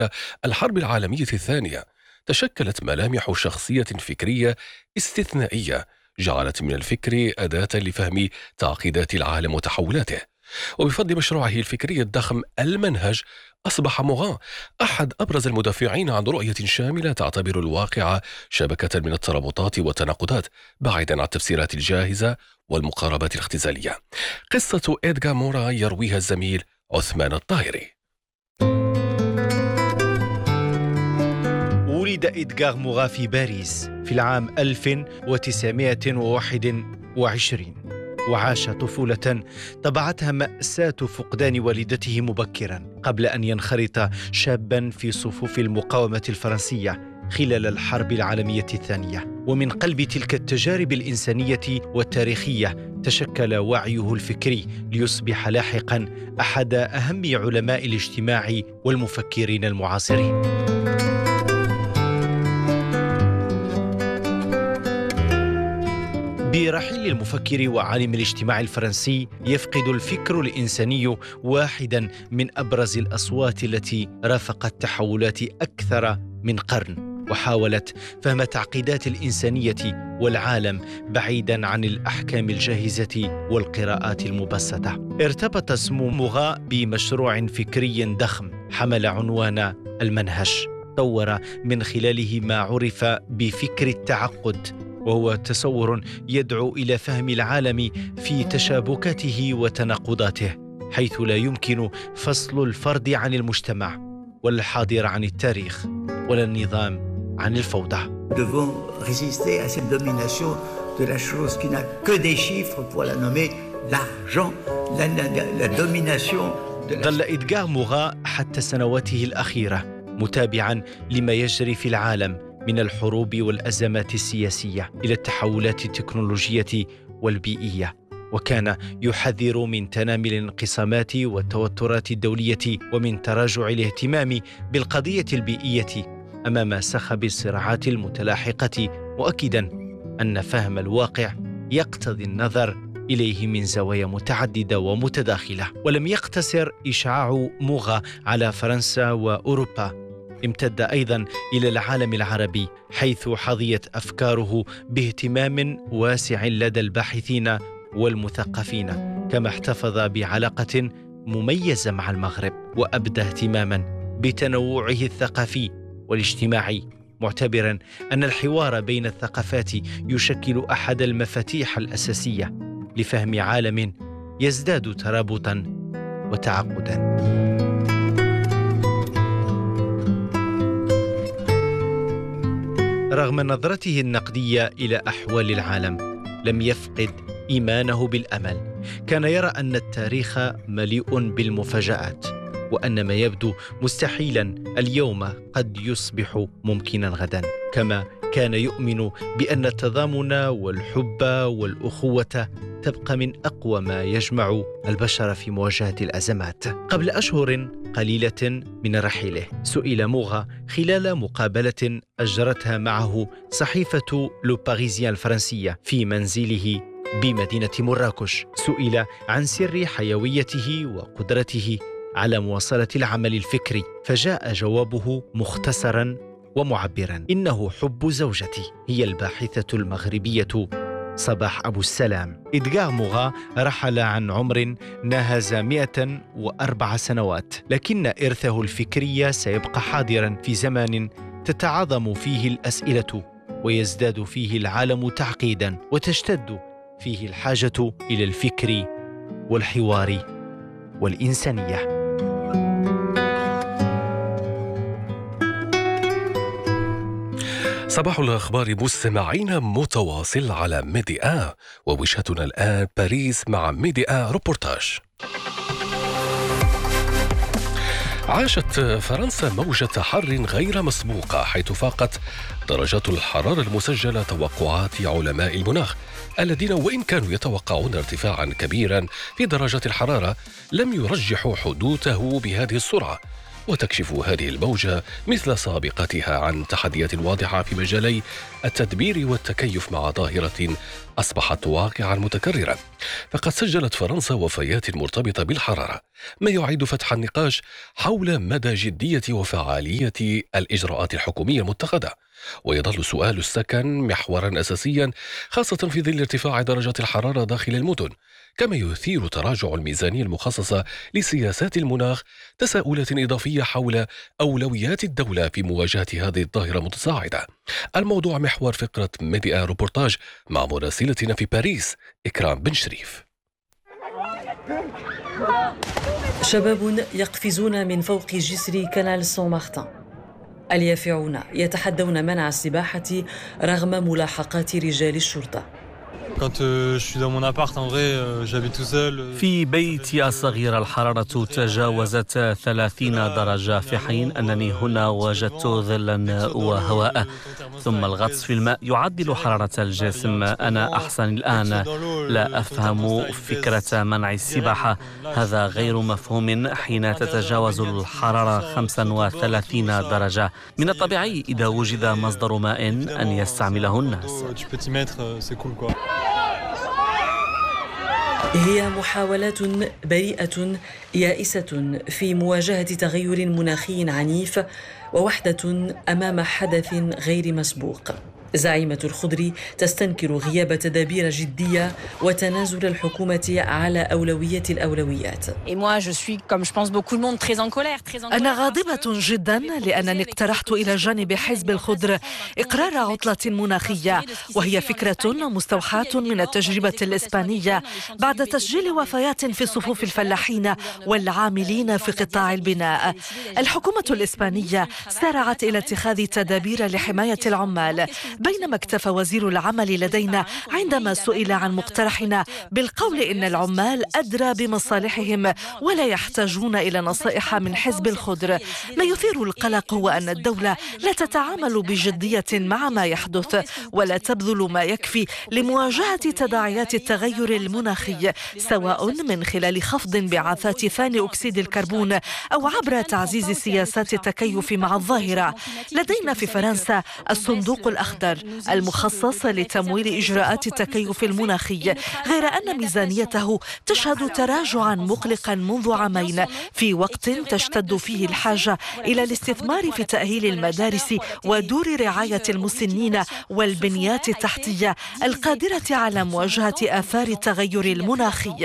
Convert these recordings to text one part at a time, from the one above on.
الحرب العالمية الثانية تشكلت ملامح شخصية فكرية استثنائية جعلت من الفكر أداة لفهم تعقيدات العالم وتحولاته. وبفضل مشروعه الفكري الضخم المنهج أصبح موغان أحد أبرز المدافعين عن رؤية شاملة تعتبر الواقع شبكة من الترابطات والتناقضات بعيدا عن التفسيرات الجاهزة والمقاربات الاختزالية. قصة إدغار مورا يرويها الزميل عثمان الطاهري. ولد إدغار مورا في باريس في العام 1921 وعاش طفولة طبعتها مأساة فقدان والدته مبكرا قبل أن ينخرط شابا في صفوف المقاومة الفرنسية خلال الحرب العالمية الثانية. ومن قلب تلك التجارب الإنسانية والتاريخية تشكل وعيه الفكري ليصبح لاحقا أحد أهم علماء الاجتماع والمفكرين المعاصرين. برحيل المفكر وعالم الاجتماع الفرنسي يفقد الفكر الإنساني واحدا من أبرز الأصوات التي رافقت تحولات أكثر من قرن وحاولت فهم تعقيدات الإنسانية والعالم بعيدا عن الأحكام الجاهزة والقراءات المبسطة. ارتبط اسم موغا بمشروع فكري ضخم حمل عنوان المنهج، طور من خلاله ما عرف بفكر التعقد، وهو تصور يدعو إلى فهم العالم في تشابكاته وتناقضاته، حيث لا يمكن فصل الفرد عن المجتمع والحاضر عن التاريخ ولا النظام عن الفوضى. devons résister à cette domination de la chose qui n'a que des chiffres pour la nommer l'argent, la domination de la... ظل إدغار موغا حتى سنواته الأخيرة متابعا لما يجري في العالم من الحروب والأزمات السياسية إلى التحولات التكنولوجية والبيئية، وكان يحذر من تنامي الانقسامات والتوترات الدولية ومن تراجع الاهتمام بالقضية البيئية أمام صخب الصراعات المتلاحقة، مؤكدا أن فهم الواقع يقتضي النظر إليه من زوايا متعددة ومتداخلة. ولم يقتصر إشعاع موغا على فرنسا وأوروبا، امتد أيضا إلى العالم العربي، حيث حظيت أفكاره باهتمام واسع لدى الباحثين والمثقفين، كما احتفظ بعلاقة مميزة مع المغرب وأبدى اهتماما بتنوعه الثقافي والاجتماعي، معتبرا أن الحوار بين الثقافات يشكل أحد المفاتيح الأساسية لفهم عالم يزداد ترابطا وتعقدا. رغم نظرته النقدية إلى أحوال العالم لم يفقد إيمانه بالأمل. كان يرى أن التاريخ مليء بالمفاجآت، وأن ما يبدو مستحيلا اليوم قد يصبح ممكنا غدا. كما كان يؤمن بأن التضامن والحب والأخوة تبقى من أقوى ما يجمع البشر في مواجهة الأزمات. قبل أشهر قليلة من رحيله سئل موغا خلال مقابلة أجرتها معه صحيفة لو باريزيان الفرنسية في منزله بمدينة مراكش، سئل عن سر حيويته وقدرته على مواصلة العمل الفكري، فجاء جوابه مختصرا ومعبرا: إنه حب زوجتي، هي الباحثة المغربية صباح أبو السلام. إدغار موغا رحل عن عمر ناهز 104 سنوات، لكن إرثه الفكري سيبقى حاضرا في زمان تتعاظم فيه الأسئلة ويزداد فيه العالم تعقيدا وتشتد فيه الحاجة إلى الفكر والحوار والإنسانية. صباح الأخبار مستمعين متواصل على ميديا، ووجهتنا الآن باريس مع ميديا روبورتاج. عاشت فرنسا موجة حر غير مسبوقة، حيث فاقت درجات الحرارة المسجلة توقعات علماء المناخ الذين وإن كانوا يتوقعون ارتفاعا كبيرا في درجات الحرارة لم يرجحوا حدوثه بهذه السرعة، وتكشف هذه الموجة مثل سابقتها عن تحديات واضحة في مجالي التدبير والتكيف مع ظاهرة أصبحت واقعا متكررا. فقد سجلت فرنسا وفيات مرتبطة بالحرارة، ما يعيد فتح النقاش حول مدى جدية وفعالية الإجراءات الحكومية المتخذة. ويظل سؤال السكن محورا أساسيا، خاصة في ظل ارتفاع درجات الحرارة داخل المدن، كما يثير تراجع الميزانية المخصصة لسياسات المناخ تساؤلات إضافية حول أولويات الدولة في مواجهة هذه الظاهرة المتصاعدة. الموضوع محور فقرة ميديا روبورتاج مع مراسلتنا في باريس إكرام بن شريف. شباب يقفزون من فوق جسر كنال سان مارتن. اليافعون يتحدون منع السباحة رغم ملاحقات رجال الشرطة. في بيتي الصغير الحرارة تجاوزت 30 درجة، في حين أنني هنا وجدت ظلا وهواء. ثم الغطس في الماء يعدل حرارة الجسم. أنا أحسن الآن، لا أفهم فكرة منع السباحة، هذا غير مفهوم حين تتجاوز الحرارة 35 درجة. من الطبيعي إذا وجد مصدر ماء أن يستعمله الناس. هي محاولات بريئة يائسة في مواجهة تغير مناخي عنيف ووحدة أمام حدث غير مسبوق. زعيمة الخضر تستنكر غياب تدابير جدية وتنازل الحكومة على أولوية الأولويات. أنا غاضبة جدا لأنني اقترحت إلى جانب حزب الخضر إقرار عطلة مناخية، وهي فكرة مستوحاة من التجربة الإسبانية بعد تسجيل وفيات في صفوف الفلاحين والعاملين في قطاع البناء. الحكومة الإسبانية سارعت إلى اتخاذ تدابير لحماية العمال، بينما اكتفى وزير العمل لدينا عندما سئل عن مقترحنا بالقول إن العمال أدرى بمصالحهم ولا يحتاجون إلى نصائح من حزب الخضر. ما يثير القلق هو أن الدولة لا تتعامل بجدية مع ما يحدث ولا تبذل ما يكفي لمواجهة تداعيات التغير المناخي، سواء من خلال خفض انبعاثات ثاني أكسيد الكربون أو عبر تعزيز سياسات التكيف مع الظاهرة. لدينا في فرنسا الصندوق الأخضر المخصص لتمويل إجراءات التكيف المناخي، غير أن ميزانيته تشهد تراجعا مقلقا منذ عامين، في وقت تشتد فيه الحاجة إلى الاستثمار في تأهيل المدارس ودور رعاية المسنين والبنيات التحتية القادرة على مواجهة آثار التغير المناخي.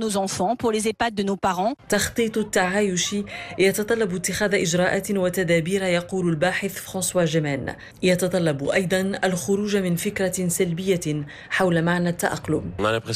تخطيط التعايش يتطلب اتخاذ إجراءات وتدابير، يقول الباحث فرانسوا جيمان. يتطلب أيضا الخروج من فكرة سلبية حول معنى التأقلم.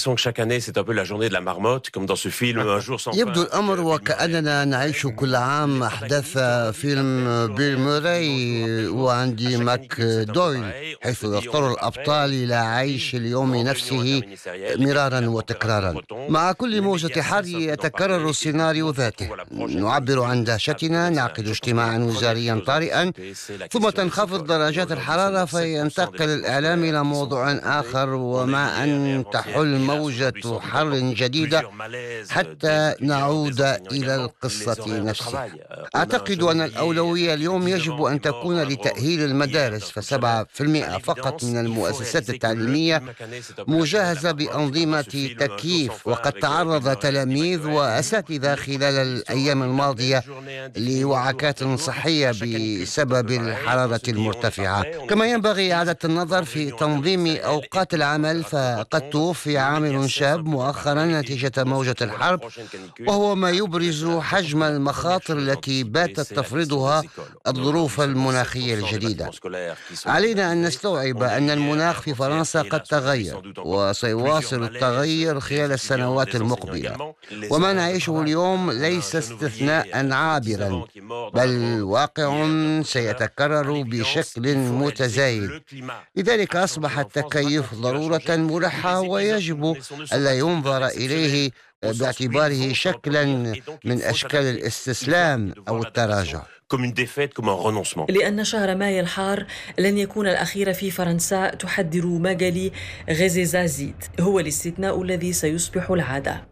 يبدو الأمر وكأننا نعيش كل عام أحداث فيلم بيل موري وأندي ماك دويل، حيث يضطر الأبطال إلى عيش اليوم نفسه مرارا وتكرارا. مع كل موجة حر يتكرر السيناريو ذاته، نعبر عن دهشتنا، نعقد اجتماعا وزاريا طارئا، ثم تنخفض درجات الحرارة فينتقل الإعلام إلى موضوع آخر، ومع أن تحل موجة حر جديدة حتى نعود إلى القصة نفسها. أعتقد أن الأولوية اليوم يجب أن تكون لتأهيل المدارس، ف7% فقط من المؤسسات التعليمية مجهزة بأنظمة تكييف، وقد تعرض تلاميذ وأساتذة خلال الأيام الماضية لوعكات صحية بسبب الحرارة المرتفعة. كما ينبغي إعادة النظر في تنظيم أوقات العمل، فقد توفي عامل شاب مؤخرا نتيجة موجة الحرب، وهو ما يبرز حجم المخاطر التي باتت تفرضها الظروف المناخية الجديدة. علينا أن نستوعب أن المناخ في فرنسا قد تغير وسيواصل التغير خلال السنوات المقبلة، وما نعيشه اليوم ليس استثناء عابرا، بل واقع سيتكرر بشكل متزايد. لذلك أصبح التكيف ضرورة ملحة، ويجب ألا ينظر إليه باعتباره شكلا من أشكال الاستسلام أو التراجع. لأن شهر ماي الحار لن يكون الأخير في فرنسا، تحذر ماغالي غيزيزازيد. هو الاستثناء الذي سيصبح العادة.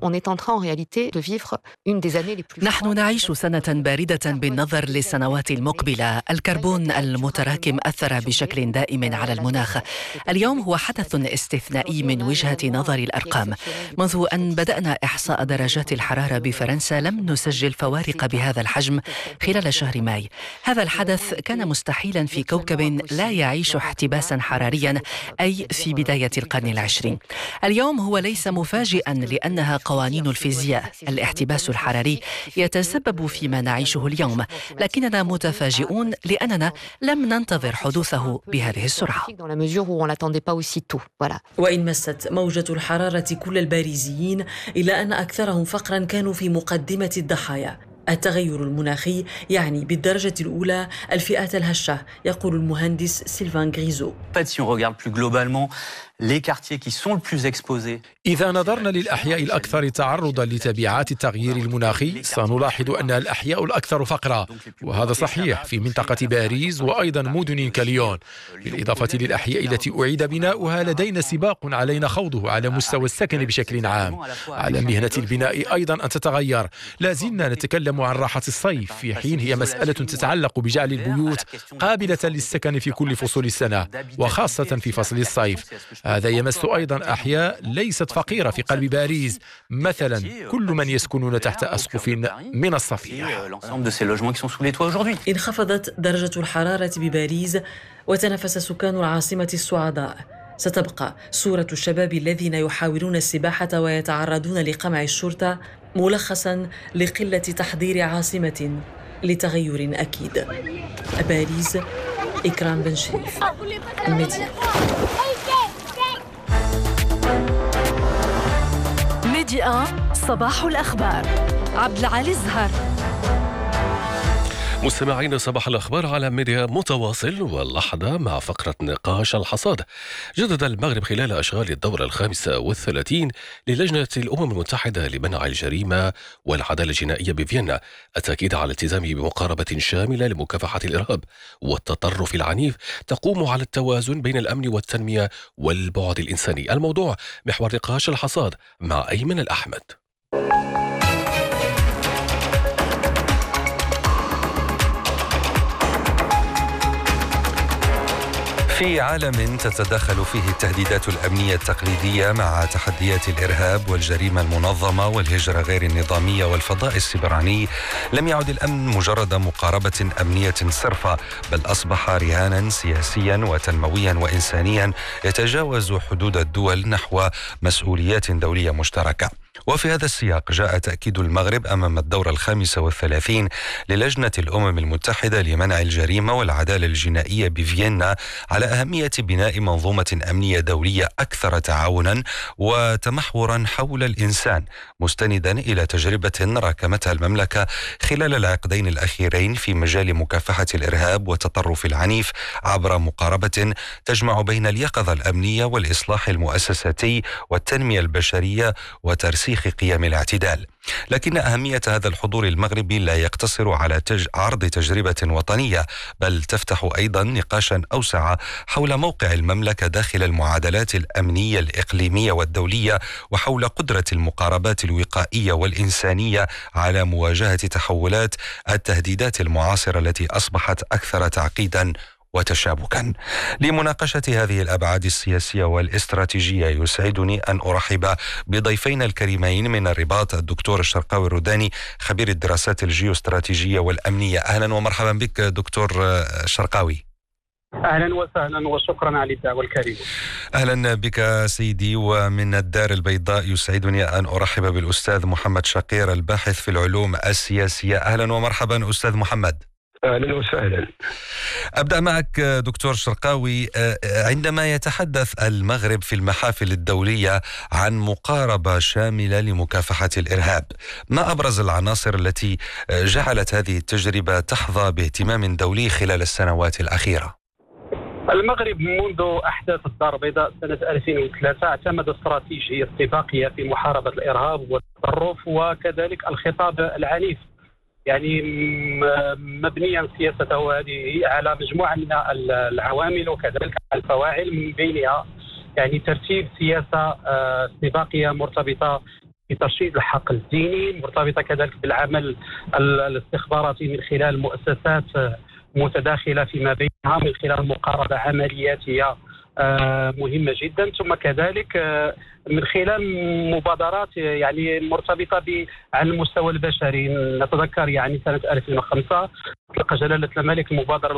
نحن نعيش سنة باردة بالنظر للسنوات المقبلة. الكربون المتراكم أثر بشكل دائم على المناخ. اليوم هو حدث استثنائي من وجهة نظر الأرقام. منذ أن بدأنا إحصاء درجات الحرارة بفرنسا لم نسجل فوارق بهذا الحجم خلال شهر ماي. هذا الحدث كان مستحيلا في كوكب لا يعيش احتباسا حراريا، أي في بداية القرن العشرين. اليوم هو ليس مفاجئا لأنها قوانين الفيزياء. الاحتباس الحراري يتسبب فيما نعيشه اليوم، لكننا متفاجئون لأننا لم ننتظر حدوثه بهذه السرعة. وإن مست موجة الحرارة كل الباريزيين إلا أن أكثرهم فقرا كانوا في مقدمة الضحايا. التغير المناخي يعني بالدرجة الأولى الفئات الهشة، يقول المهندس سيلفان غريزو. إذا نظرنا للأحياء الأكثر تعرضاً لتبعات التغيير المناخي سنلاحظ أن الأحياء الأكثر فقراً، وهذا صحيح في منطقة باريس وأيضاً مدن كليون. بالإضافة للأحياء التي أعيد بناؤها لدينا سباق علينا خوضه على مستوى السكن بشكل عام. على مهنة البناء أيضاً أن تتغير. لا زلنا نتكلم عن راحة الصيف، في حين هي مسألة تتعلق بجعل البيوت قابلة للسكن في كل فصول السنة وخاصة في فصل الصيف. هذا يمس أيضا أحياء ليست فقيرة في قلب باريس، مثلا كل من يسكنون تحت أسقف من الصفيح. انخفضت درجة الحرارة بباريس وتنافس سكان العاصمة السعداء. ستبقى صورة الشباب الذين يحاولون السباحة ويتعرضون لقمع الشرطة ملخصا لقلة تحضير عاصمة لتغير أكيد. باريس، إكرام بن شريف، الميديا. ميديا صباح الأخبار، عبد العالي الزهر. مستمعين، صباح الأخبار على ميديا متواصل، واللحظة مع فقرة نقاش الحصاد. جدد المغرب خلال أشغال الدورة 35 للجنة الأمم المتحدة لمنع الجريمة والعدالة الجنائية بفيينا التأكيد على الالتزام بمقاربة شاملة لمكافحة الإرهاب والتطرف العنيف تقوم على التوازن بين الأمن والتنمية والبعد الإنساني. الموضوع محور نقاش الحصاد مع أيمن الأحمد. في عالم تتداخل فيه التهديدات الأمنية التقليدية مع تحديات الإرهاب والجريمة المنظمة والهجرة غير النظامية والفضاء السبراني، لم يعد الأمن مجرد مقاربة أمنية صرفة، بل أصبح رهانا سياسيا وتنمويا وإنسانيا يتجاوز حدود الدول نحو مسؤوليات دولية مشتركة. وفي هذا السياق جاء تأكيد المغرب أمام الدورة 35 للجنة الأمم المتحدة لمنع الجريمة والعدالة الجنائية بفيينا على أهمية بناء منظومة أمنية دولية أكثر تعاونا وتمحورا حول الإنسان، مستندا إلى تجربة راكمتها المملكة خلال العقدين الأخيرين في مجال مكافحة الإرهاب والتطرف العنيف عبر مقاربة تجمع بين اليقظة الأمنية والإصلاح المؤسساتي والتنمية البشرية وترسيخ قيم الاعتدال. لكن أهمية هذا الحضور المغربي لا يقتصر على عرض تجربة وطنية، بل تفتح أيضا نقاشا أوسع حول موقع المملكة داخل المعادلات الأمنية الإقليمية والدولية، وحول قدرة المقاربات الوقائية والإنسانية على مواجهة تحولات التهديدات المعاصرة التي أصبحت أكثر تعقيدا وتشابكا. لمناقشة هذه الأبعاد السياسية والاستراتيجية يسعدني أن أرحب بضيفين الكريمين من الرباط، الدكتور الشرقاوي الروداني خبير الدراسات الجيوستراتيجية والأمنية. أهلا ومرحبا بك دكتور الشرقاوي. أهلا وسهلا وشكرا على الدعوة الكريمة. أهلا بك سيدي. ومن الدار البيضاء يسعدني أن أرحب بالأستاذ محمد شقير الباحث في العلوم السياسية. أهلا ومرحبا أستاذ محمد. أهلا وسهلا. أبدأ معك دكتور شرقاوي. عندما يتحدث المغرب في المحافل الدولية عن مقاربة شاملة لمكافحة الإرهاب، ما أبرز العناصر التي جعلت هذه التجربة تحظى باهتمام دولي خلال السنوات الأخيرة؟ المغرب منذ أحداث الدار البيضاء سنة 2003 اعتمد استراتيجية اتفاقية في محاربة الإرهاب والتطرف وكذلك الخطاب العنيف. يعني مبنيا سياسته هذه على مجموعة من العوامل وكذلك الفواعل، من بينها يعني ترتيب سياسة استباقية مرتبطة بترشيد الحق الديني، مرتبطة كذلك بالعمل الاستخباراتي من خلال مؤسسات متداخلة فيما بينها، من خلال مقاربة عملياتية مهمة جدا، ثم كذلك من خلال مبادرات يعني مرتبطة على المستوى البشري. نتذكر يعني سنة 2005 أطلق جلالة الملك المبادرة